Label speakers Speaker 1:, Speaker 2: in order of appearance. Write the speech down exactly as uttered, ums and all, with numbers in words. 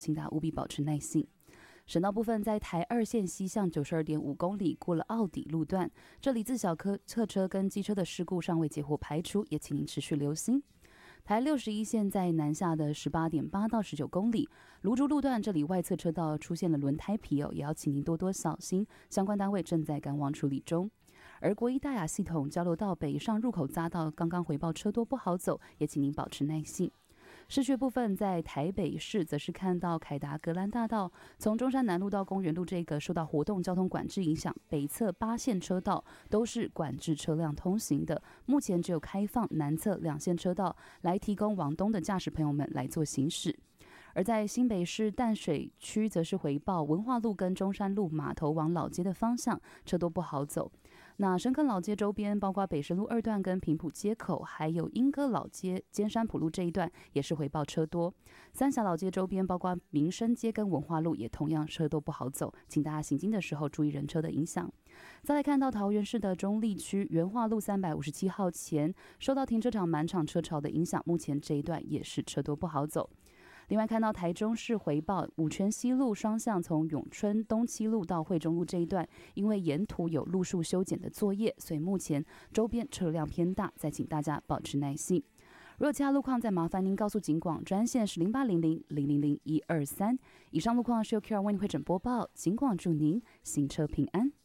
Speaker 1: 请大家务必保持耐性。省道部分，在台二线西向九十二点五公里过了澳底路段，这里自小客车跟机车的事故尚未结果排除，也请您持续留心。台六十一线在南下的十八点八到十九公里，芦竹路段这里外侧车道出现了轮胎皮哦，也要请您多多小心，相关单位正在赶往处理中。而国一大雅系统交流道北上入口匝道刚刚回报车多不好走，也请您保持耐性。市区部分，在台北市则是看到凯达格兰大道从中山南路到公园路这个受到活动交通管制影响，北侧八线车道都是管制车辆通行的，目前只有开放南侧两线车道来提供往东的驾驶朋友们来做行驶。而在新北市淡水区，则是回报文化路跟中山路码头往老街的方向车多不好走。那深坑老街周边，包括北神路二段跟平埔街口，还有莺歌老街、尖山埔路这一段也是回报车多。三峡老街周边，包括民生街跟文化路也同样车多不好走，请大家行经的时候注意人车的影响。再来看到桃园市的中坜区元化路三百五十七号前，受到停车场满场车潮的影响，目前这一段也是车多不好走。另外看到台中市回报五权西路双向从永春东七路到惠中路这一段，因为沿途有路树修剪的作业，所以目前周边车辆偏大，再请大家保持耐心。如果其他路况，再麻烦您告诉警广专线是零八零零零零零一二三。以上路况是由 Q R 为您会诊播报，警广祝您行车平安。